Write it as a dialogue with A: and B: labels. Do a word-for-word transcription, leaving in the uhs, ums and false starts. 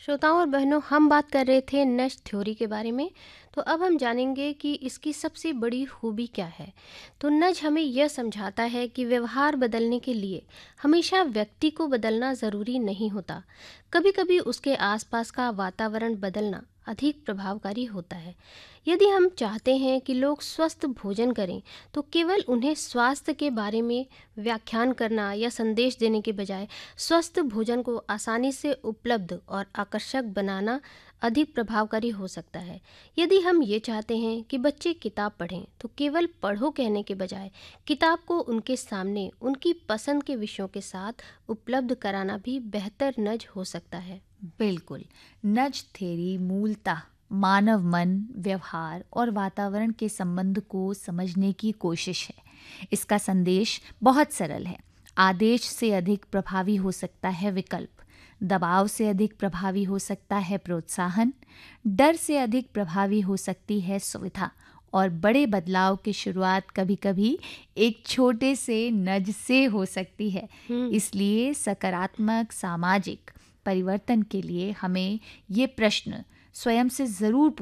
A: श्रोताओं और बहनों, हम बात कर रहे थे नज थ्योरी के बारे में। तो अब हम जानेंगे कि इसकी सबसे बड़ी खूबी क्या है। तो नज हमें यह समझाता है कि व्यवहार बदलने के लिए हमेशा व्यक्ति को बदलना ज़रूरी नहीं होता। कभी कभी उसके आसपास का वातावरण बदलना अधिक प्रभावकारी होता है। यदि हम चाहते हैं कि लोग स्वस्थ भोजन करें, तो केवल उन्हें स्वास्थ्य के बारे में व्याख्यान करना या संदेश देने के बजाय स्वस्थ भोजन को आसानी से उपलब्ध और आकर्षक बनाना अधिक प्रभावकारी हो सकता है। यदि हम ये चाहते हैं कि बच्चे किताब पढ़ें, तो केवल पढ़ो कहने के बजाय किताब को उनके सामने उनकी पसंद के विषयों के साथ उपलब्ध कराना भी बेहतर नज हो सकता है।
B: बिल्कुल। नज थ्योरी मूलतः मानव मन, व्यवहार और वातावरण के संबंध को समझने की कोशिश है। इसका संदेश बहुत सरल है। आदेश से अधिक प्रभावी हो सकता है विकल्प, दबाव से अधिक प्रभावी हो सकता है प्रोत्साहन, डर से अधिक प्रभावी हो सकती है सुविधा, और बड़े बदलाव की शुरुआत कभी-कभी एक छोटे से नज से हो सकती है।
A: हम्म
B: इसलिए सकारात्मक सामाजिक परिवर्तन के लिए हमें ये प्रश्न स्वयं से ज़रूर